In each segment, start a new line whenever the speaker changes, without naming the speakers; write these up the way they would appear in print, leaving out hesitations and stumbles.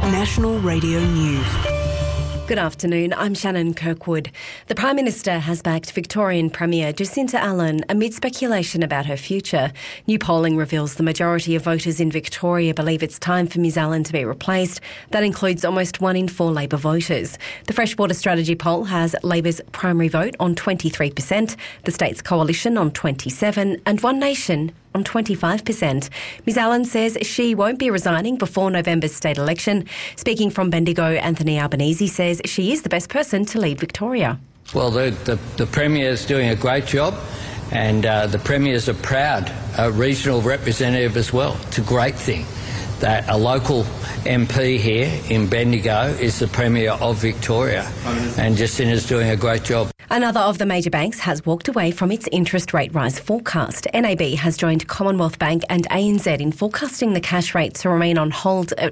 National Radio News.
Good afternoon, I'm Shannon Kirkwood. The Prime Minister has backed Victorian Premier Jacinta Allan amid speculation about her future. New polling reveals the majority of voters in Victoria believe it's time for Ms Allan to be replaced. That includes almost 1 in 4 Labor voters. The Freshwater Strategy poll has Labor's primary vote on 23%, the state's coalition on 27%, and One Nation on 25%. Ms Allan says she won't be resigning before November's state election. Speaking from Bendigo, Anthony Albanese says she is the best person to lead Victoria.
Well, the Premier is doing a great job, and the Premier is a proud regional representative as well. It's a great thing that a local MP here in Bendigo is the Premier of Victoria, and Jacinta's doing a great job.
Another of the major banks has walked away from its interest rate rise forecast. NAB has joined Commonwealth Bank and ANZ in forecasting the cash rate to remain on hold at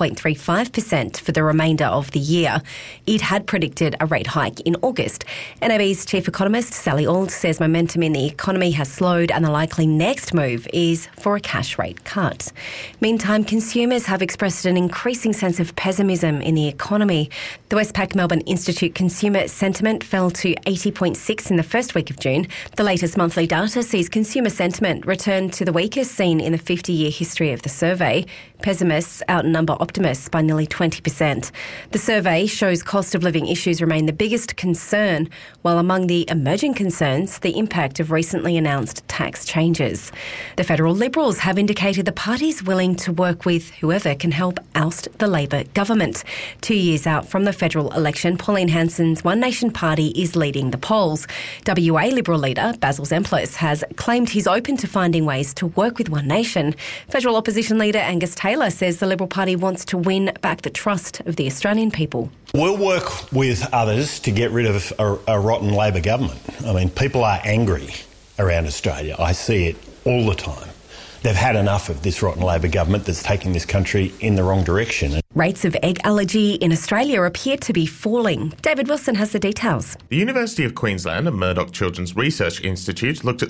4.35% for the remainder of the year. It had predicted a rate hike in August. NAB's chief economist, Sally Auld, says momentum in the economy has slowed and the likely next move is for a cash rate cut. Meantime, consumers have expressed an increasing sense of pessimism in the economy. The Westpac Melbourne Institute consumer sentiment fell to 80.6 in the first week of June. The latest monthly data sees consumer sentiment return to the weakest seen in the 50-year history of the survey. Pessimists outnumber optimists by nearly 20%. The survey shows cost of living issues remain the biggest concern, while among the emerging concerns, the impact of recently announced tax changes. The federal Liberals have indicated the party's willing to work with whoever can help oust the Labor government. 2 years out from the federal election, Pauline Hanson's One Nation party is leading the polls. WA Liberal leader Basil Zemplis has claimed he's open to finding ways to work with One Nation. Federal opposition leader Angus Taylor says the Liberal Party wants to win back the trust of the Australian people.
We'll work with others to get rid of a rotten Labor government. I mean, people are angry around Australia. I see it all the time. They've had enough of this rotten Labor government that's taking this country in the wrong direction.
Rates of egg allergy in Australia appear to be falling. David Wilson has the details.
The University of Queensland and Murdoch Children's Research Institute looked at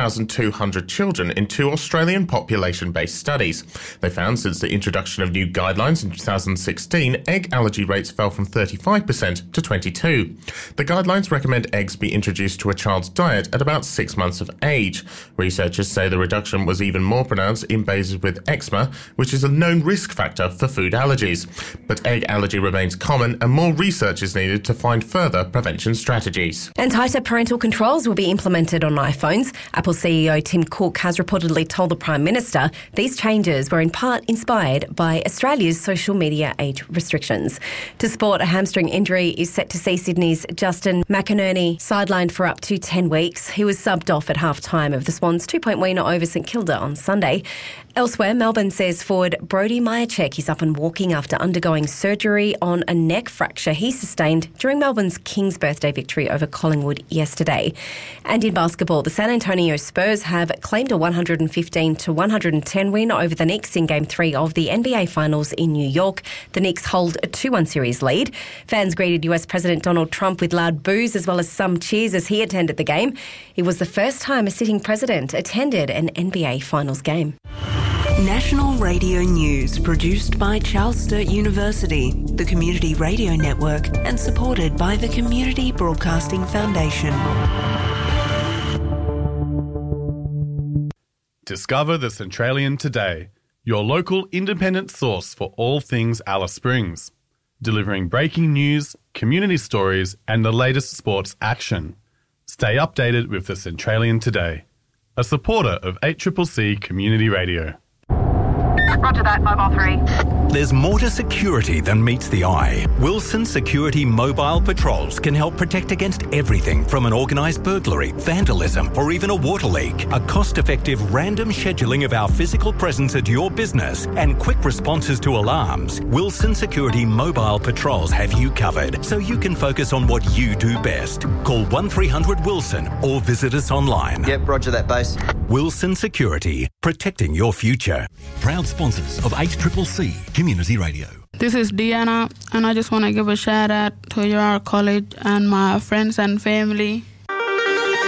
7,200 children in 2 Australian population-based studies. They found since the introduction of new guidelines in 2016, egg allergy rates fell from 35% to 22%. The guidelines recommend eggs be introduced to a child's diet at about 6 months of age. Researchers say the reduction was even more pronounced in babies with eczema, which is a known risk factor for food allergies. But egg allergy remains common and more research is needed to find further prevention strategies.
And tighter parental controls will be implemented on iPhones. Apple CEO Tim Cook has reportedly told the Prime Minister these changes were in part inspired by Australia's social media age restrictions. To sport, a hamstring injury is set to see Sydney's Justin McInerney sidelined for up to 10 weeks. He was subbed off at half-time of the Swans' 2-point win over St Kilda on Sunday. Elsewhere, Melbourne says forward Brody Myercheck is up and walking after undergoing surgery on a neck fracture he sustained during Melbourne's King's birthday victory over Collingwood yesterday. And in basketball, the San Antonio Spurs have claimed a 115-110 win over the Knicks in Game 3 of the NBA Finals in New York. The Knicks hold a 2-1 series lead. Fans greeted US President Donald Trump with loud boos as well as some cheers as he attended the game. It was the first time a sitting president attended an NBA Finals game.
National Radio News, produced by Charles Sturt University, the Community Radio Network, and supported by the Community Broadcasting Foundation.
Discover the Centralian today, your local independent source for all things Alice Springs, delivering breaking news, community stories, and the latest sports action. Stay updated with the Centralian today, a supporter of 8CCC Community Radio.
Roger that, Mobile 3.
There's more to security than meets the eye. Wilson Security Mobile Patrols can help protect against everything from an organised burglary, vandalism, or even a water leak. A cost-effective random scheduling of our physical presence at your business and quick responses to alarms. Wilson Security Mobile Patrols have you covered, so you can focus on what you do best. Call 1300 Wilson or visit us online.
Yep, roger that, base.
Wilson Security, protecting your future.
Proud sponsors of 8CCC Community Radio.
This is Deanna, and I just want to give a shout out to your college and my friends and family.